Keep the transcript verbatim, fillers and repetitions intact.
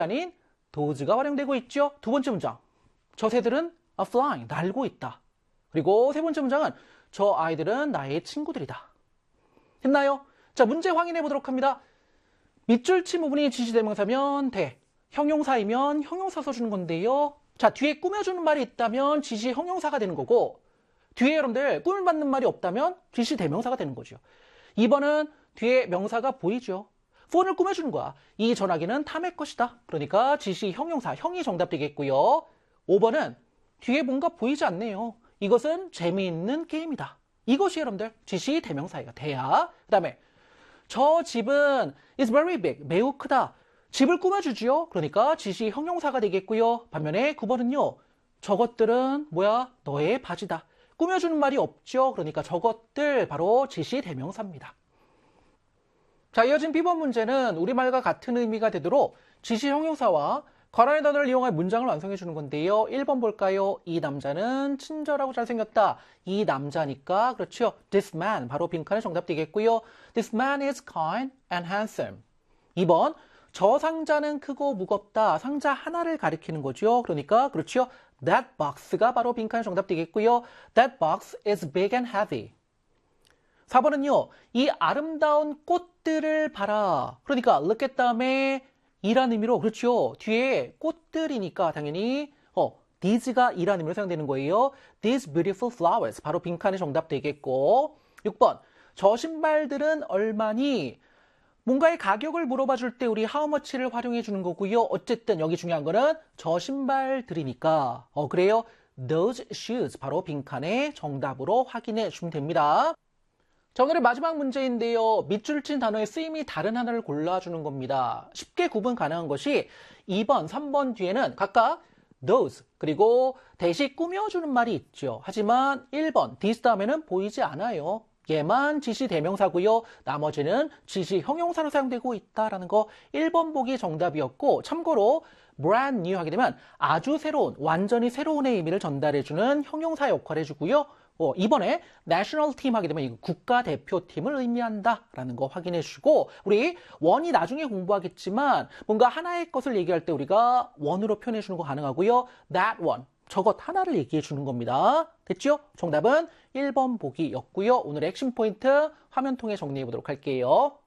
아닌 does가 활용되고 있죠. 두 번째 문장. 저 새들은 are flying, 날고 있다. 그리고 세 번째 문장은 저 아이들은 나의 친구들이다. 됐나요? 자, 문제 확인해 보도록 합니다. 밑줄 친 부분이 지시대명사면 돼. 형용사이면 형용사 써주는 건데요. 자, 뒤에 꾸며주는 말이 있다면 지시 형용사가 되는 거고, 뒤에 여러분들 꾸밀 받는 말이 없다면 지시 대명사가 되는 거죠. 이 번은 뒤에 명사가 보이죠. 폰을 꾸며주는 거야. 이 전화기는 탐의 것이다. 그러니까 지시 형용사, 형이 정답 되겠고요. 오 번은 뒤에 뭔가 보이지 않네요. 이것은 재미있는 게임이다. 이것이 여러분들 지시 대명사가 돼야. 그 다음에 저 집은 is very big, 매우 크다. 집을 꾸며주지요. 그러니까 지시 형용사가 되겠고요. 반면에 구 번은요. 저것들은 뭐야? 너의 바지다. 꾸며주는 말이 없죠. 그러니까 저것들 바로 지시 대명사입니다. 자, 이어진 비 번 문제는 우리말과 같은 의미가 되도록 지시 형용사와 괄호의 단어를 이용한 문장을 완성해 주는 건데요. 일 번 볼까요? 이 남자는 친절하고 잘생겼다. 이 남자니까 그렇죠. This man 바로 빈칸에 정답 되겠고요. This man is kind and handsome. 이 번 저 상자는 크고 무겁다. 상자 하나를 가리키는 거죠. 그러니까 그렇죠. That box가 바로 빈칸에 정답 되겠고요. That box is big and heavy. 사 번은요. 이 아름다운 꽃들을 봐라. 그러니까 look at 다음에 이란 의미로 그렇죠. 뒤에 꽃들이니까 당연히 어 these가 이란 의미로 사용되는 거예요. These beautiful flowers 바로 빈칸에 정답 되겠고 육 번 저 신발들은 얼마니? 뭔가의 가격을 물어봐 줄 때 우리 how much를 활용해 주는 거고요. 어쨌든 여기 중요한 거는 저 신발들이니까 어 그래요. Those shoes 바로 빈칸에 정답으로 확인해 주면 됩니다. 자, 오늘의 마지막 문제인데요. 밑줄 친 단어의 쓰임이 다른 하나를 골라주는 겁니다. 쉽게 구분 가능한 것이 이 번, 삼 번 뒤에는 각각 those 그리고 대시 꾸며주는 말이 있죠. 하지만 일 번, this 다음에는 보이지 않아요. 얘만 지시 대명사고요. 나머지는 지시 형용사로 사용되고 있다라는 거 일 번 보기 정답이었고 참고로 brand new 하게 되면 아주 새로운, 완전히 새로운의 의미를 전달해주는 형용사 역할을 해주고요. 어, 이번에 national team 하게 되면 이거 국가대표팀을 의미한다라는 거 확인해 주시고 우리 원이 나중에 공부하겠지만 뭔가 하나의 것을 얘기할 때 우리가 원으로 표현해 주는 거 가능하고요. that one, 저것 하나를 얘기해 주는 겁니다. 됐죠? 정답은 일 번 보기였고요. 오늘의 핵심 포인트 화면 통해 정리해 보도록 할게요.